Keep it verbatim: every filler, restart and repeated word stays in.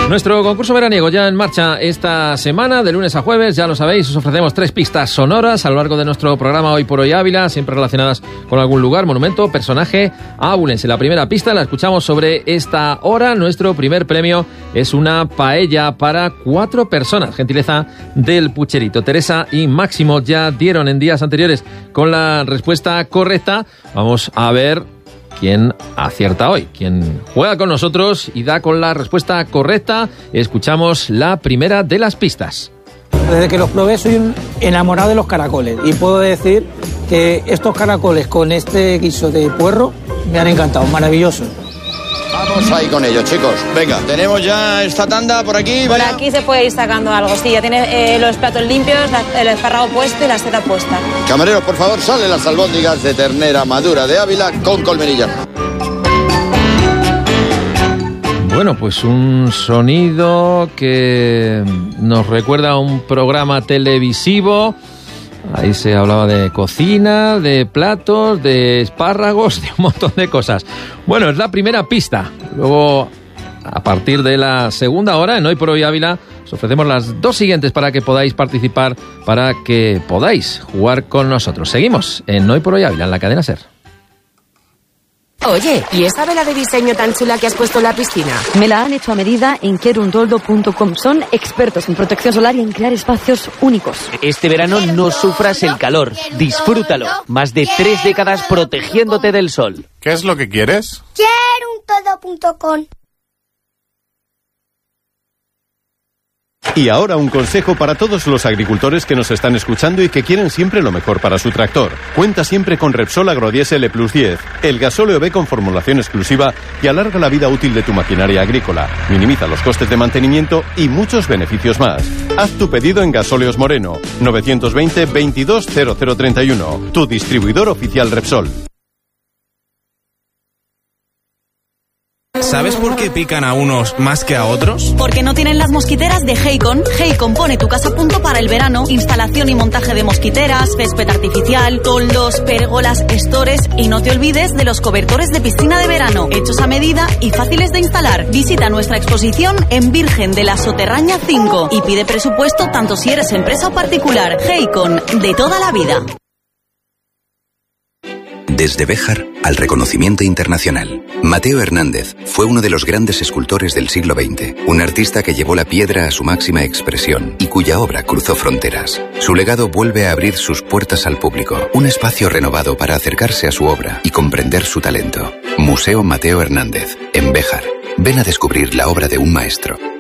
Nuestro concurso veraniego ya en marcha esta semana, de lunes a jueves, ya lo sabéis, os ofrecemos tres pistas sonoras a lo largo de nuestro programa Hoy por Hoy Ávila, siempre relacionadas con algún lugar, monumento, personaje abulense. La primera pista la escuchamos sobre esta hora. Nuestro primer premio es una paella para cuatro personas, gentileza del Pucherito. Teresa y Máximo ya dieron en días anteriores con la respuesta correcta. Vamos a ver quién acierta hoy, quién juega con nosotros y da con la respuesta correcta. Escuchamos la primera de las pistas. Desde que los probé soy un enamorado de los caracoles y puedo decir que estos caracoles con este guiso de puerro me han encantado, maravillosos. Vamos ahí con ellos, chicos. Venga, tenemos ya esta tanda por aquí. Por vaya. Aquí se puede ir sacando algo. Sí, ya tiene eh, los platos limpios, la, el espárrago puesto y la seta puesta. Camarero, por favor, salen las albóndigas de ternera madura de Ávila con colmenilla. Bueno, pues un sonido que nos recuerda a un programa televisivo. Ahí se hablaba de cocina, de platos, de espárragos, de un montón de cosas. Bueno, es la primera pista. Luego, a partir de la segunda hora, en Hoy por Hoy Ávila, os ofrecemos las dos siguientes para que podáis participar, para que podáis jugar con nosotros. Seguimos en Hoy por Hoy Ávila, en la cadena SER. Oye, ¿y esa vela de diseño tan chula que has puesto en la piscina? Me la han hecho a medida en querundoldo punto com. Son expertos en protección solar y en crear espacios únicos. Este verano no sufras el calor. Disfrútalo. Más de tres décadas protegiéndote del sol. ¿Qué es lo que quieres? querundoldo punto com. Y ahora un consejo para todos los agricultores que nos están escuchando y que quieren siempre lo mejor para su tractor. Cuenta siempre con Repsol Agrodiesel E plus diez, el gasóleo B con formulación exclusiva que alarga la vida útil de tu maquinaria agrícola, minimiza los costes de mantenimiento y muchos beneficios más. Haz tu pedido en Gasóleos Moreno, novecientos veinte veintidós cero cero treinta y uno, tu distribuidor oficial Repsol. ¿Sabes por qué pican a unos más que a otros? Porque no tienen las mosquiteras de Haycon. Haycon pone tu casa a punto para el verano. Instalación y montaje de mosquiteras, césped artificial, toldos, pérgolas, estores y no te olvides de los cobertores de piscina de verano, hechos a medida y fáciles de instalar. Visita nuestra exposición en Virgen de la Soterraña cinco y pide presupuesto tanto si eres empresa o particular. Haycon, de toda la vida. Desde Béjar al reconocimiento internacional. Mateo Hernández fue uno de los grandes escultores del siglo veinte, un artista que llevó la piedra a su máxima expresión y cuya obra cruzó fronteras. Su legado vuelve a abrir sus puertas al público, un espacio renovado para acercarse a su obra y comprender su talento. Museo Mateo Hernández, en Béjar. Ven a descubrir la obra de un maestro.